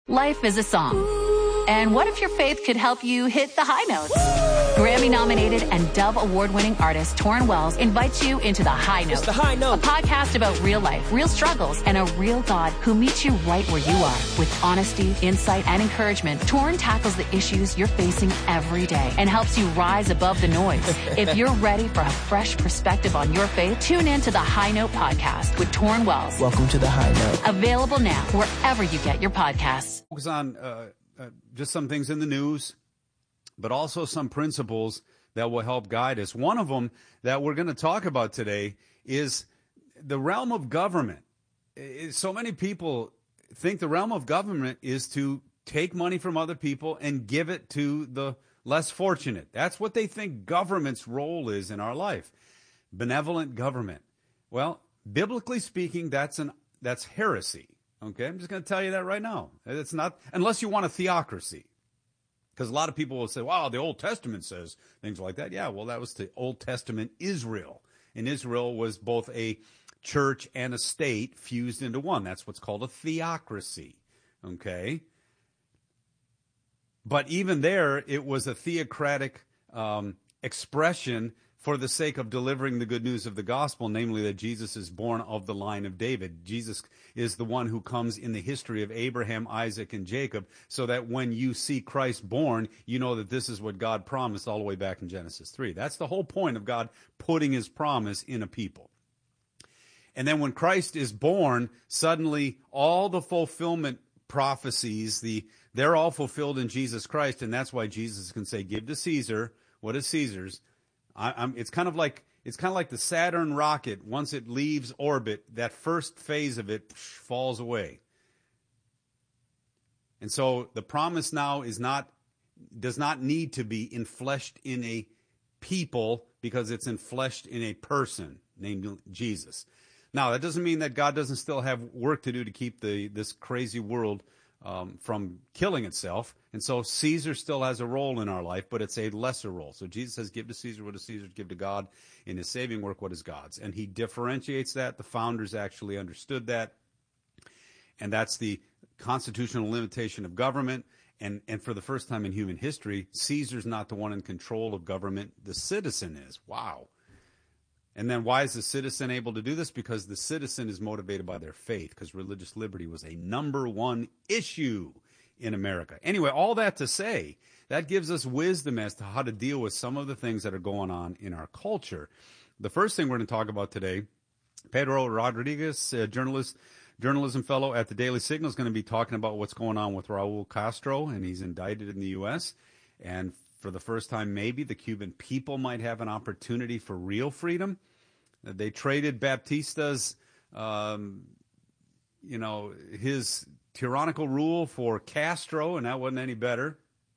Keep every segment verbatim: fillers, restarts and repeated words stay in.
Life is a song. And what if your faith could help you hit the high notes? Grammy-nominated and Dove Award-winning artist Torrin Wells invites you into The High Note. It's The High Note. A podcast about real life, real struggles, and a real God who meets you right where you are. With honesty, insight, and encouragement, Torrin tackles the issues you're facing every day and helps you rise above the noise. If you're ready for a fresh perspective on your faith, tune in to The High Note podcast with Torrin Wells. Welcome to The High Note. Available now wherever you get your podcasts. Focus on uh, uh, just some things in the news, but also some principles that will help guide us. One of them that we're going to talk about today is the realm of government. So many people think the realm of government is to take money from other people and give it to the less fortunate. That's what they think government's role is in our life. Benevolent government. Well, biblically speaking, that's an that's heresy. Okay, I'm just going to tell you that right now. It's not, unless you want a theocracy. Because a lot of people will say, wow, the Old Testament says things like that. Yeah, well, that was the Old Testament Israel. And Israel was both a church and a state fused into one. That's what's called a theocracy. Okay? But even there, it was a theocratic um, expression for the sake of delivering the good news of the gospel, namely that Jesus is born of the line of David. Jesus is the one who comes in the history of Abraham, Isaac, and Jacob, so that when you see Christ born, you know that this is what God promised all the way back in Genesis three. That's the whole point of God putting his promise in a people. And then when Christ is born, suddenly all the fulfillment prophecies, the they're all fulfilled in Jesus Christ, and that's why Jesus can say, give to Caesar what is Caesar's. I, I'm, it's kind of like it's kind of like the Saturn rocket. Once it leaves orbit, that first phase of it psh, falls away. And so the promise now is not does not need to be enfleshed in a people because it's enfleshed in a person named Jesus. Now that doesn't mean that God doesn't still have work to do to keep the this crazy world Um, from killing itself. And so Caesar still has a role in our life, but it's a lesser role. So Jesus says, give to Caesar what is Caesar's, give to God in his saving work what is God's. And he differentiates that. The founders actually understood that. And that's the constitutional limitation of government. And, and for the first time in human history, Caesar's not the one in control of government. The citizen is. Wow. And then why is the citizen able to do this? Because the citizen is motivated by their faith, because religious liberty was a number one issue in America. Anyway, all that to say, that gives us wisdom as to how to deal with some of the things that are going on in our culture. The first thing we're going to talk about today, Pedro Rodriguez, a journalist, journalism fellow at the Daily Signal, is going to be talking about what's going on with Raul Castro, and he's indicted in the U S, and for the first time, maybe the Cuban people might have an opportunity for real freedom. They traded Baptista's, um, you know, his tyrannical rule for Castro, and that wasn't any better.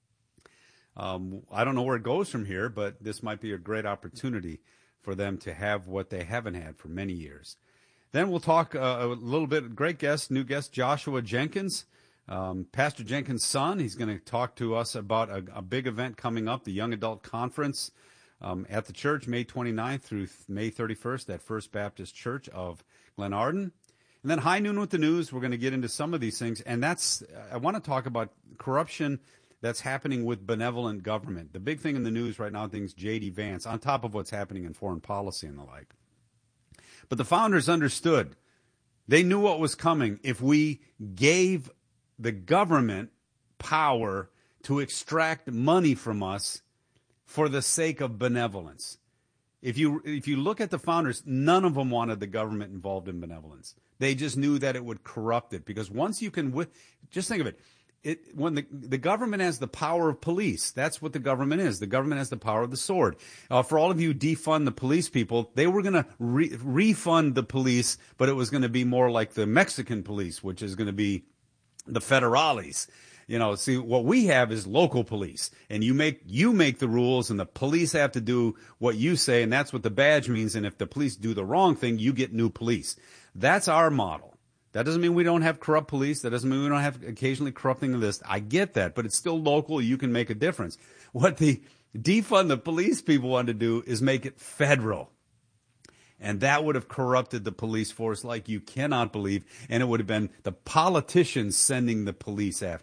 Um, I don't know where it goes from here, but this might be a great opportunity for them to have what they haven't had for many years. Then we'll talk uh, a little bit, great guest, new guest, Joshua Jenkins. Um, Pastor Jenkins' son. He's going to talk to us about a, a big event coming up, the Young Adult Conference um, at the church, May twenty-ninth through May thirty-first at First Baptist Church of Glenarden. And then High Noon with the News. We're going to get into some of these things. And that's, I want to talk about corruption that's happening with benevolent government. The big thing in the news right now, things J D Vance, on top of what's happening in foreign policy and the like. But the founders understood. They knew what was coming if we gave the government power to extract money from us for the sake of benevolence. If you if you look at the founders, none of them wanted the government involved in benevolence. They just knew that it would corrupt it, because once you can, just think of it, it when the the government has the power of police, that's what the government is. The government has the power of the sword. Uh, for all of you defund the police people, they were going to re- refund the police, but it was going to be more like the Mexican police, which is going to be the federales. You know, see, what we have is local police, and you make you make the rules, and the police have to do what you say, and that's what the badge means. And if the police do the wrong thing, you get new police. That's our model. That doesn't mean we don't have corrupt police. That doesn't mean we don't have occasionally corrupting list. I get that, but it's still local. You can make a difference. What the defund the police people want to do is make it federal. And that would have corrupted the police force like you cannot believe. And it would have been the politicians sending the police after